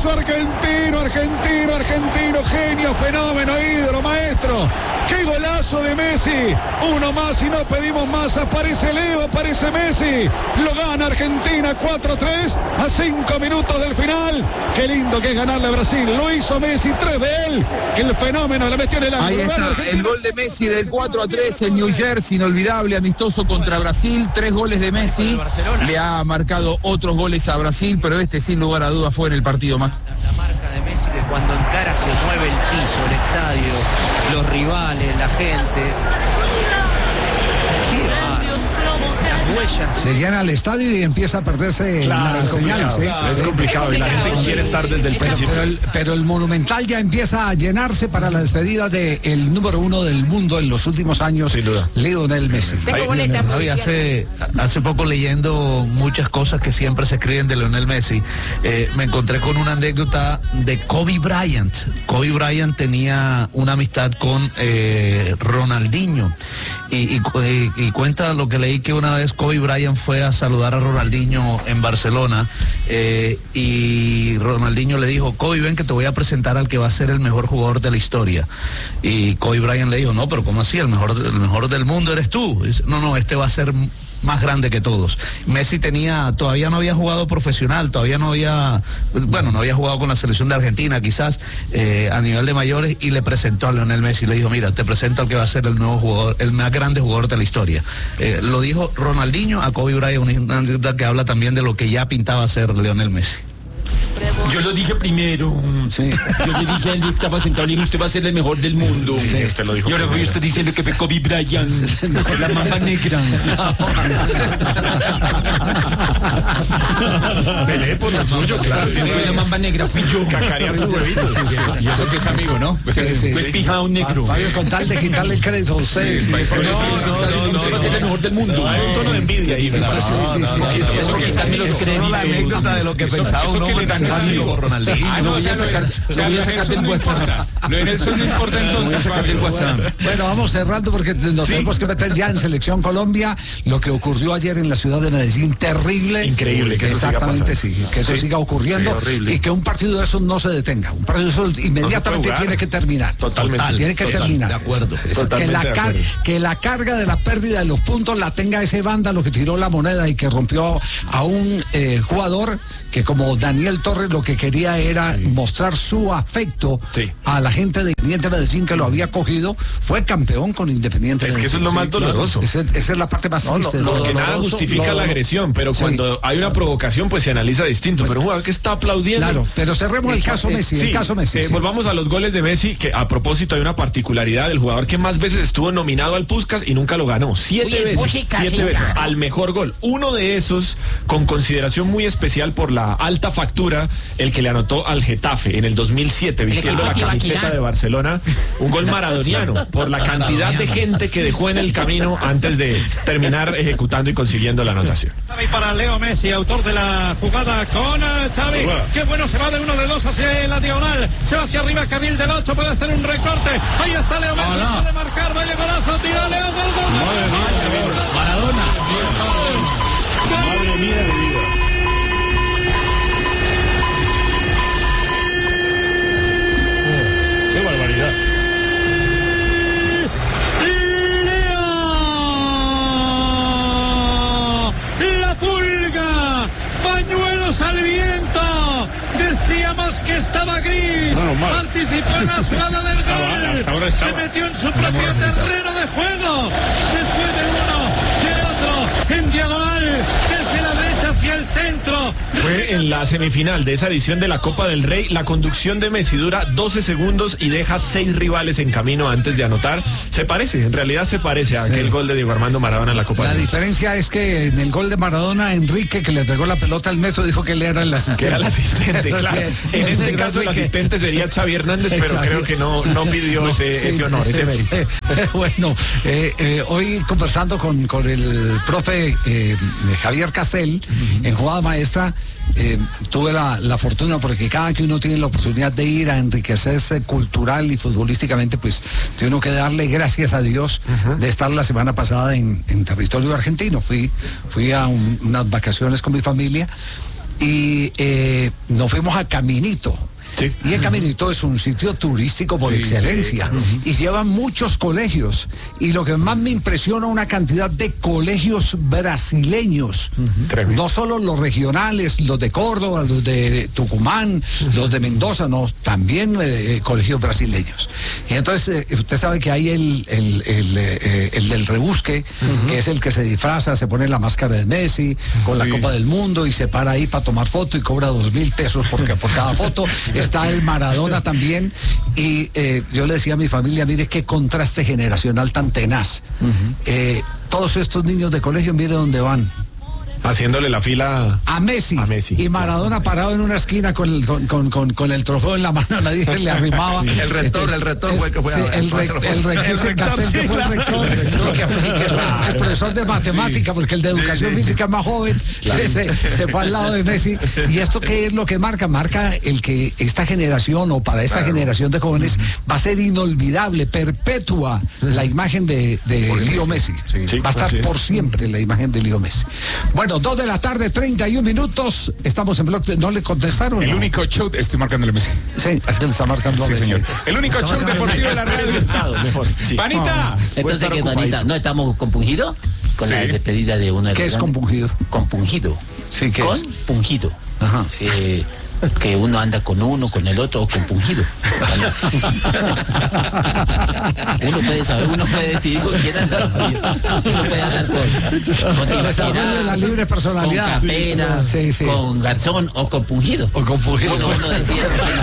golazo argentino, genio, fenómeno, ídolo, maestro. ¡Qué golazo de Messi! Uno más y no pedimos más. Aparece Leo, aparece Messi. Lo gana Argentina 4-3 a 5 minutos del final. Qué lindo que es ganarle a Brasil. Lo hizo Messi, 3 de él. El fenómeno la metió en el ángulo. Ahí está el gol de Messi del 4-3 en New Jersey, inolvidable, amistoso contra Brasil. 3 goles de Messi. Le ha marcado otros goles a Brasil, pero este sin lugar a dudas fue en el partido más. La marca de Messi, que cuando encara se mueve el piso, el estadio, los rivales, la gente. Se llena el estadio y empieza a perderse la señal. ¿Sí? Es complicado y la gente quiere estar desde el principio. Pero el Monumental ya empieza a llenarse para la despedida del número 1 del mundo en los últimos años, sin duda, Lionel Messi. Hace poco leyendo muchas cosas que siempre se escriben de Lionel Messi, me encontré con una anécdota de Kobe Bryant. Kobe Bryant tenía una amistad con Ronaldinho y cuenta lo que leí, que una vez Kobe Bryant fue a saludar a Ronaldinho en Barcelona y Ronaldinho le dijo: Kobe, ven que te voy a presentar al que va a ser el mejor jugador de la historia. Y Kobe Bryant le dijo: no, pero ¿cómo así? El mejor del mundo eres tú. Y dice, no, este va a ser más grande que todos. Messi todavía no había jugado profesional, no había jugado con la selección de Argentina, quizás a nivel de mayores, y le presentó a Lionel Messi, le dijo: mira, te presento al que va a ser el nuevo jugador, el más grande jugador de la historia. Lo dijo Ronaldinho a Kobe Bryant, una anécdota que habla también de lo que ya pintaba ser Lionel Messi. Yo lo dije primero. Sí. Yo le dije a él que estaba sentado y le dije: usted va a ser el mejor del mundo. Sí, usted lo dijo. Y ahora voy usted diciendo que fue Kobe Bryant, la mamba negra. Pelé por lo suyo, claro. La mamba negra fui yo. Cacarear su huevito. Y eso que es amigo, ¿no? Fue pijado negro. Fabio, con tal de quitarle el crédito a usted. No, usted va a ser el mejor del mundo. Hay un tono de envidia ahí, ¿verdad? Eso que quitarme los créditos. La anécdota de lo que pensaba un hombre tan amigo, Ronaldinho. No voy a sacar del WhatsApp. Lo en eso no importa, entonces sacar del WhatsApp. Bueno, vamos cerrando porque nos tenemos que meter ya en Selección Colombia. Lo que ocurrió ayer en la ciudad de Medellín, terrible. Increíble que exactamente sí, que eso siga ocurriendo y que un partido de esos no se detenga. Un partido de esos inmediatamente tiene que terminar. Totalmente. Tiene que terminar. De acuerdo. Que la carga de la pérdida de los puntos la tenga ese vándalo que tiró la moneda y que rompió a un jugador que, como Daniel Torres, lo que quería era mostrar su afecto a la gente de Independiente Medellín, que lo había cogido. Fue campeón con Independiente Medellín. Es que eso es lo más doloroso. Esa es la parte más triste. Porque nada justifica la agresión, pero cuando hay una provocación, pues se analiza distinto. Pero un jugador que está aplaudiendo. Claro, pero cerremos el caso Messi. Volvamos a los goles de Messi, que a propósito hay una particularidad: el jugador que más veces estuvo nominado al Puskás y nunca lo ganó. 7 veces al mejor gol. Uno de esos con consideración muy especial por la alta factura, el que le anotó al Getafe en el 2007, vistiendo la camiseta de Barcelona. Un gol maradoniano por la cantidad de gente que dejó en el camino antes de terminar ejecutando y consiguiendo la anotación. Xavi para Leo Messi, autor de la jugada con Xavi. Qué bueno, se va de 1 de 2 hacia la diagonal, se va hacia arriba, carril del 8, puede hacer un recorte. Ahí está Leo Messi, puede marcar, vaya golazo, tira Leo, gol. Maradona. Madre mía de vida. ¡Qué barbaridad! ¡Leo! ¡La pulga! ¡Pañuelos al viento! Decíamos que estaba gris. Participó en la jugada del gol. Se metió en su propio terreno de juego. Se fue de uno, de otro, en diagonal, desde la derecha hacia el centro. Fue en la semifinal de esa edición de la Copa del Rey. La conducción de Messi dura 12 segundos y deja 6 rivales en camino antes de anotar. En realidad se parece a aquel gol de Diego Armando Maradona en la Copa del Rey. La diferencia es que en el gol de Maradona, Enrique, que le entregó la pelota al metro, dijo que él era el asistente. Era el asistente, claro. En este caso el asistente sería Xavi Hernández, pero creo que no pidió ese honor, ese mérito. Bueno, hoy conversando con el profe Javier Castel, en Jugada Maestra, tuve la fortuna, porque cada que uno tiene la oportunidad de ir a enriquecerse cultural y futbolísticamente, pues tiene uno que darle gracias a Dios de estar la semana pasada en territorio argentino. Fui a unas vacaciones con mi familia y nos fuimos a Caminito. Sí. Y el Caminito es un sitio turístico por excelencia y llevan muchos colegios, y lo que más me impresiona, una cantidad de colegios brasileños, no solo los regionales, los de Córdoba, los de Tucumán, los de Mendoza, no, también colegios brasileños. Y entonces usted sabe que hay el del rebusque, que es el que se disfraza, se pone la máscara de Messi con la Copa del Mundo y se para ahí para tomar foto y cobra 2.000 pesos porque por cada foto. Está el Maradona también, y yo le decía a mi familia, mire qué contraste generacional tan tenaz. Todos estos niños de colegio, mire dónde van. Haciéndole la fila a Messi. Y Maradona parado en una esquina con el trofeo en la mano, nadie le arrimaba. El rector fue el que fue el rector Castel, que fue el rector, el profesor de matemática, porque el de educación física más joven, se fue al lado de Messi. Y esto qué es lo que marca el que esta generación, o para esta generación de jóvenes, va a ser inolvidable, perpetua la imagen de Leo Messi. Va a estar por siempre la imagen de Leo Messi. Bueno, 2 de la tarde, 31 minutos. Estamos en bloque. ¿No le contestaron? El único show. Estoy marcándole Messi. Sí, es que le está marcando a Messi. Señor. El único show deportivo de la radio. Panita. Entonces, ¿qué, Panita? ¿No estamos compungidos? Con la despedida de uno de los. ¿Qué es compungido? Compungido. Sí, ¿qué es? Compungido. Ajá. Que uno anda con uno, con el otro, o compungido. Uno puede decidir con quién andar. Uno puede andar con desarrollo de la libre personalidad. Con Capera, con Garzón o compungido. Uno decide.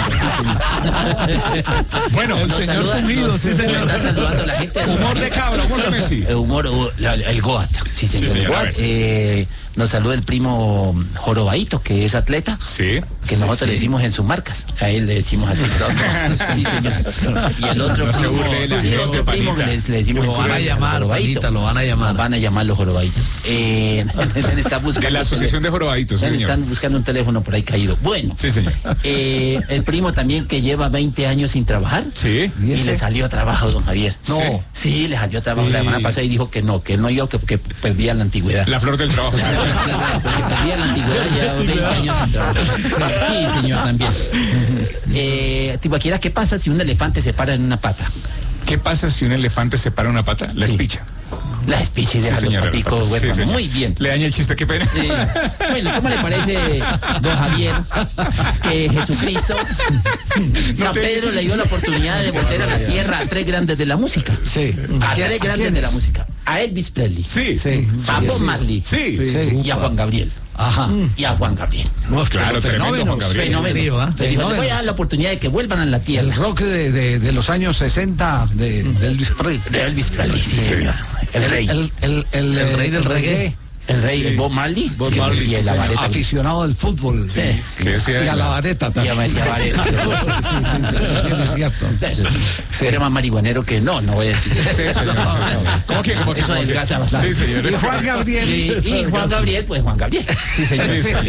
Bueno, el señor Pungido, sí, señor. Está saludando a la gente. Humor de cabra, humor de Messi. El Goat. Sí, señor. El Goat. Nos saluda el primo Jorobaito, que es atleta. Sí. Que nosotros le decimos en sus marcas. A él le decimos así. Sí, señor. Y el otro primo que le decimos lo van a llamar, Panita, lo van a llamar. Van a llamar los Jorobaitos. Está buscando de la asociación de Jorobaitos, señor. Están buscando un teléfono por ahí caído. Bueno. Sí, señor. El primo también que lleva 20 años sin trabajar. Sí. Y le salió trabajo, don Javier. No. Sí, le salió trabajo la semana pasada y dijo que no iba, que perdía la antigüedad. La flor del trabajo. Porque perdía la antigüedad, ya 20 años sin trabajar. Sí, señor, también. Tibaquira, ¿qué pasa si un elefante se para en una pata? ¿Qué pasa si un elefante se para una pata? La espicha. La espicha y deja los paticos huérfanos. Muy bien. Le daña el chiste, qué pena. Bueno, ¿cómo le parece, don Javier, que Jesucristo, San Pedro le dio la oportunidad de volver a la tierra a 3 grandes de la música? Sí. A 3 grandes de la música. A Elvis Presley. Sí. A Bob Marley. Sí. Y a Juan Gabriel. Ajá. Y a Juan Gabriel. Claro, tremendo Juan Gabriel. Fenómeno. Le voy a dar la oportunidad de que vuelvan a la tierra. El rock de los años 60 de Elvis Presley. De Elvis Presley, sí, señor. El rey. El rey del reggae. El rey Bob Marley. Y el Avareta. Aficionado al fútbol. Sí. Y a la vareta también. Y a Vareta. Sí, es cierto. Eso sí. Era más marihuanero que no voy a decir. ¿Cómo que? Eso adelgaza bastante. Sí, señor. Y Juan Gabriel. Y Juan Gabriel, pues Juan Gabriel. Sí, señor.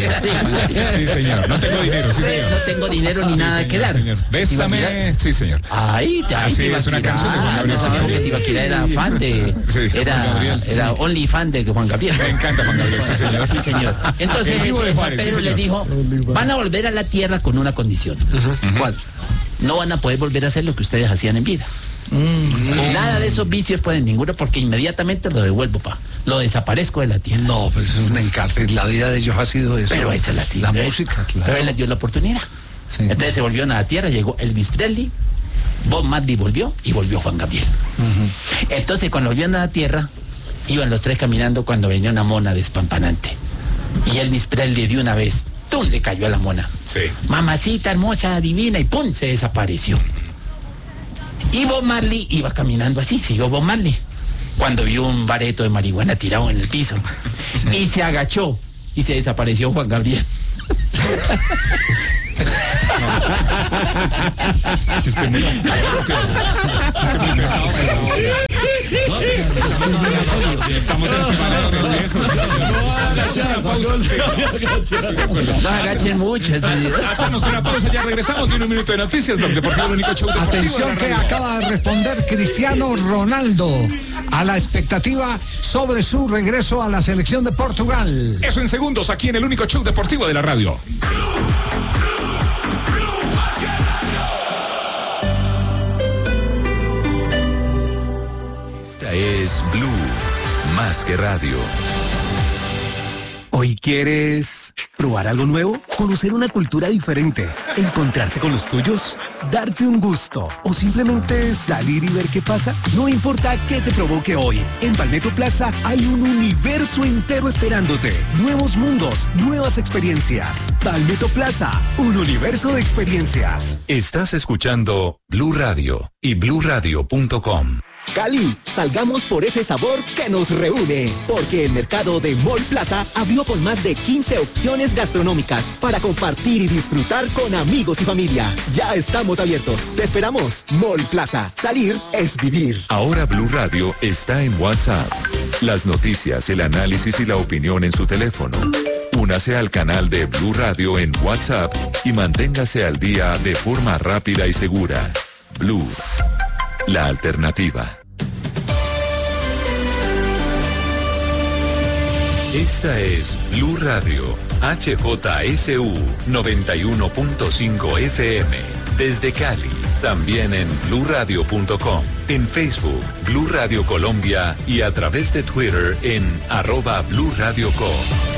Sí, señor. No tengo dinero, sí, señor. No tengo dinero ni nada que dar. Bésame. Sí, señor. Ahí es una canción de Juan Gabriel. Tibaquira era fan de. Era only fan de Juan Gabriel. Me encanta Juan Gabriel, sí, señor. Sí, señor. Entonces, San Pedro le dijo, van a volver a la tierra con una condición. ¿Cuál? No van a poder volver a hacer lo que ustedes hacían en vida. Nada de esos vicios pueden ninguno, porque inmediatamente lo devuelvo, lo desaparezco de la tierra. No, pues es un encarte. La vida de ellos ha sido eso. Pero esa es la música, claro. Pero él les dio la oportunidad. Sí. Entonces se volvió a la tierra, llegó Elvis Presley, Bob Marley volvió y volvió Juan Gabriel. Entonces cuando volvieron a la tierra, iban los 3 caminando cuando venía una mona despampanante. Y Elvis Presley de una vez, ¡tum!, le cayó a la mona. Sí. Mamacita hermosa, divina, y ¡pum!, se desapareció. Y Bob Marley iba caminando así, siguió Bob Marley, cuando vio un bareto de marihuana tirado en el piso. Y se agachó y se desapareció Juan Gabriel. Chiste muy pesado. Estamos en semana de receso. No agachen mucho. Hacemos una pausa, ya regresamos. Tiene un minuto de noticias. Deportivo, el único show deportivo. Atención que acaba de responder Cristiano Ronaldo a la expectativa sobre su regreso a la selección de Portugal. Eso en segundos aquí en el único show deportivo de la radio. Esta es Blue, más que radio. ¿Hoy quieres probar algo nuevo? ¿Conocer una cultura diferente? ¿Encontrarte con los tuyos? ¿Darte un gusto? ¿O simplemente salir y ver qué pasa? No importa qué te provoque hoy. En Palmetto Plaza hay un universo entero esperándote. Nuevos mundos, nuevas experiencias. Palmetto Plaza, un universo de experiencias. Estás escuchando Blue Radio y bluradio.com. Cali, salgamos por ese sabor que nos reúne, porque el mercado de Mall Plaza abrió con más de 15 opciones gastronómicas para compartir y disfrutar con amigos y familia. Ya estamos abiertos, te esperamos. Mall Plaza, salir es vivir. Ahora Blue Radio está en WhatsApp. Las noticias, el análisis y la opinión en su teléfono. Únase al canal de Blue Radio en WhatsApp y manténgase al día de forma rápida y segura. Blue, la alternativa. Esta es Blue Radio, HJSU 91.5 FM, desde Cali. También en bluradio.com, en Facebook, Blue Radio Colombia y a través de Twitter en @BlueRadioCo.